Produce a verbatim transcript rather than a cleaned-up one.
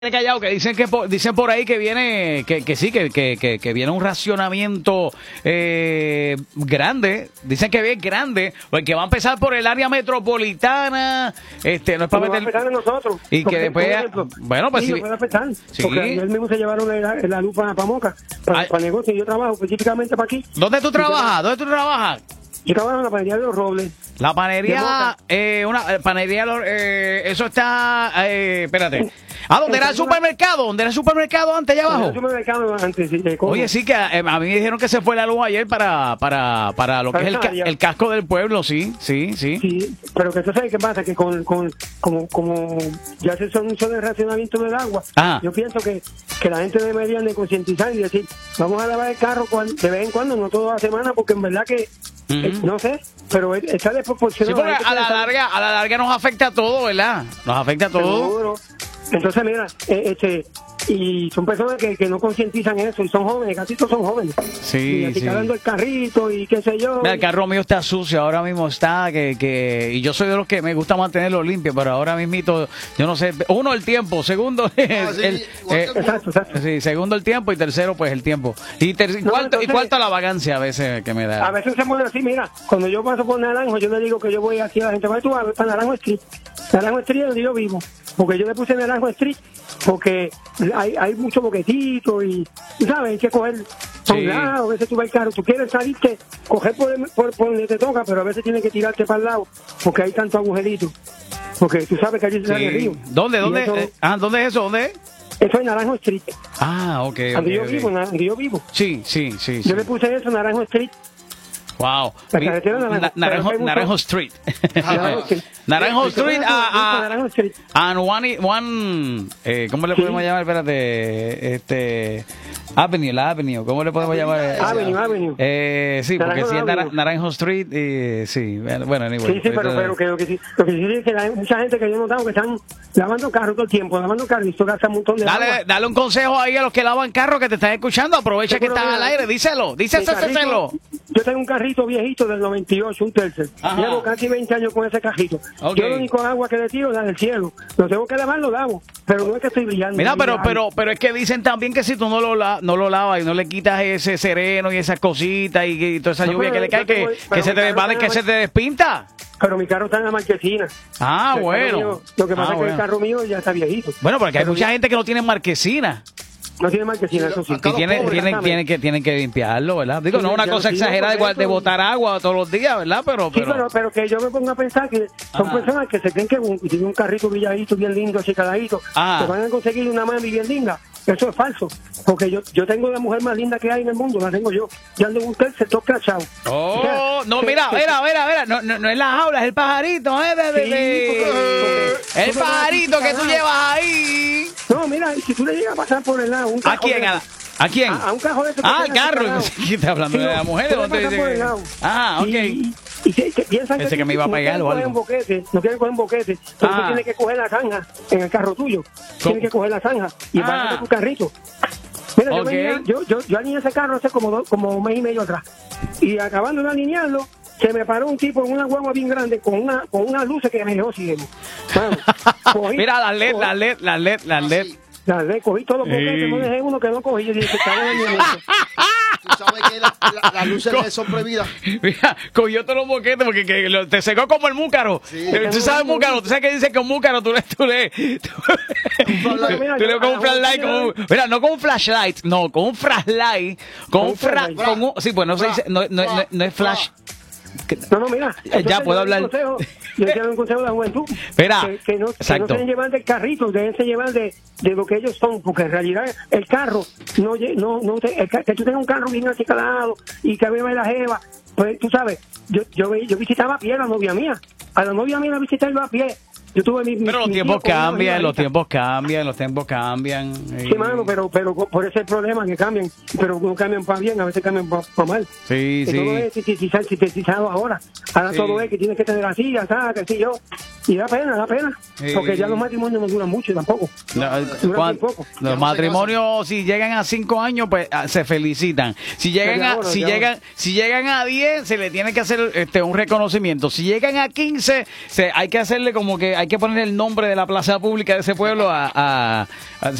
Callao, que dicen que por, dicen por ahí que viene que, que sí que, que, que, que viene un racionamiento eh, grande, dicen que bien grande, que va a empezar por el área metropolitana, este no es para meter, va a afectar a nosotros y que después ejemplo, bueno pues sí, sí, puede afectar, sí. Porque ayer mismo se llevaron la, la luz para, para Moca, para, para negocio. Yo trabajo específicamente para aquí. ¿Dónde tú trabajas? ¿Dónde tú trabajas? Yo trabajo en la panadería de Los Robles. La panería, eh, una eh, panería, eh, eso está, eh, espérate. Ah, ¿dónde era el supermercado? ¿Dónde era el supermercado antes, allá abajo? El supermercado antes, sí, Oye, sí, que eh, a mí me dijeron que se fue la luz ayer para para para lo que es el, ca el casco del pueblo, sí, sí, sí. Sí, pero que tú sabes qué pasa, que con, con como, como ya se son mucho de racionamiento del agua, ah. yo pienso que, que la gente debería de concientizar y decir, vamos a lavar el carro de vez en cuando, no toda la semana, porque en verdad que Uh -huh. eh, no sé, pero está desproporcionado. Sí, porque a la larga, a la larga nos afecta a todo, ¿verdad? Nos afecta a todo. Seguro. Entonces, mira, eh, este, y son personas que, que no concientizan eso, y son jóvenes, casi todos son jóvenes. Sí, y así sí. cargando el carrito y qué sé yo. Mira, el carro mío está sucio, ahora mismo está, que, que, y yo soy de los que me gusta mantenerlo limpio, pero ahora mismito, yo no sé, uno el tiempo, segundo, ah, el, sí, el, eh, exacto, exacto. Sí, segundo el tiempo y tercero pues el tiempo. Y, ter no, cuarto, entonces, y cuarto la vagancia a veces que me da. A veces se pone así, mira, cuando yo paso por Naranjo, yo le digo que yo voy aquí a la gente, tú a ver para Naranjo Street, Naranjo Street es donde yo vivo, porque yo le puse Naranjo Street, porque hay, hay mucho boquetito y, ¿sabes? Hay que coger a un lado, a veces tú vas el carro, tú quieres salirte, coger por, por, por donde te toca, pero a veces tienes que tirarte para el lado, porque hay tanto agujerito, porque tú sabes que allí se sale el río. ¿Dónde, dónde, eso, eh, ah, ¿dónde es eso? ¿Dónde es? Eso es Naranjo Street. Ah, ok, donde okay, yo okay. vivo, donde yo vivo. Sí, sí, sí. Yo sí. le puse eso, Naranjo Street. Wow. La carretera de Naranjo, Naranjo, Naranjo Street. Naranjo Street a, a, a one, one eh, ¿cómo le podemos sí. llamar? Espérate, este Avenue, la Avenue, ¿cómo le podemos llamar? Avenue, Avenue. Eh, sí, porque si sí es Naranjo, Naranjo Street, eh, sí, bueno, anyway. Sí, sí, pero, pero que, lo que sí, lo que sí es que hay mucha gente que yo he notado que están lavando carros todo el tiempo, lavando carros y esto gasta un montón de dale, agua. Dale un consejo ahí a los que lavan carros que te están escuchando, aprovecha que estás al aire, díselo, díselo. Yo tengo un carrito viejito del noventa y ocho, un tercer. Llevo casi veinte años con ese carrito. Okay. Yo lo único agua que le tiro es la del cielo. Lo tengo que lavar, lo lavo. Pero no es que estoy brillando. Mira, pero pero pero es que dicen también que si tú no lo, la, no lo lavas y no le quitas ese sereno y esas cositas y, y toda esa no, lluvia que le cae, que, que, se te, desvale, que se te despinta. Pero mi carro está en la marquesina. Ah, el bueno. Mío, lo que pasa ah, es que bueno. el carro mío ya está viejito. Bueno, porque hay pero mucha ya... gente que no tiene marquesina. No tiene marquesina, eso sí. Y tienen, tienen, tienen, que, tienen que limpiarlo, ¿verdad? Digo, sí, no es una cosa exagerada igual de botar agua todos los días, ¿verdad? Pero, pero... Sí, pero, pero que yo me pongo a pensar que son Ajá. personas que se creen que un, tienen un carrito brilladito, bien lindo, así caladito, que van a conseguir una mami bien linda. Eso es falso, porque yo yo tengo la mujer más linda que hay en el mundo, la tengo yo. Ya ando en un tercer, todo crachado. Oh, o sea, no, que, mira, que, mira, mira, mira, no, no, no es la jaula, es el pajarito, ¿eh? De, de, de, sí, porque, el pajarito que tú llevas ahí. No, mira, si tú le llegas a pasar por el lado, un ¿A quién? ¿A, ¿A quién? A, a un cajón de Ah, el carro. ¿Qué está hablando sí, de la mujer? No, te dice que... Ah, ok. Y, y que, que piensan Pensé que, que me iba a pegar no o algo. Un boquete, no quieren coger un boquete, entonces ah. tienes que coger la zanja en el carro tuyo. Tienes que coger la zanja y ah. vas a tu carrito. Mira, okay. yo, venía, yo, yo, yo alineé ese carro hace como, do, como un mes y medio atrás. Y acabando de alinearlo, se me paró un tipo en una guagua bien grande con una con unas luces que me dejó ciego. Bueno, cogí, mira las L E D, las L E D, las L E D, las L E D. Las L E D, cogí todos los boquetes, no dejé uno que no cogí. Yo dije, estaba en el Tú sabes que las la, la luces Co son prohibidas. Mira, cogió todos los boquetes porque que lo, te secó como el múcaro. Sí. Tú sabes múcaro, tú sabes que dice que un múcaro tú le tú le tú, tú le con un flashlight, con un, mira, no con un flashlight, no, con un flashlight, con un fra, con un, sí, pues no se dice, no, no, no, no es flash. No, no, mira. Ya puedo hablar. Consejo, yo quiero un consejo de la juventud. Espera, que, que, no, que no se deben llevar del carrito, deben se llevar de, de lo que ellos son, porque en realidad el carro, no, no, no te, el, que tú tengas un carro bien acicalado y que beba la jeva, pues tú sabes, yo, yo, yo visitaba a pie a la novia mía, a la novia mía la visité yo a pie. Yo tuve mi, pero mi, los mi tiempos cambian, los tiempos cambian, los tiempos cambian. Sí, y... mano, pero, pero por ese es el problema, que cambian, pero no cambian para bien, a veces cambian para pa mal. Sí, que sí. Todo es sintetizado ahora. Ahora sí. Todo es que tienes que tener así, ya sabes, que sí yo. Y da pena, da pena. Sí. Porque ya los matrimonios no duran mucho tampoco. No, duran poco. Los matrimonios, si llegan a cinco años, pues se felicitan. Si llegan a, ahora, si llegan, ahora. si llegan a diez, se le tiene que hacer este un reconocimiento. Si llegan a quince, se, hay que hacerle como que hay que poner el nombre de la plaza pública de ese pueblo a, a, a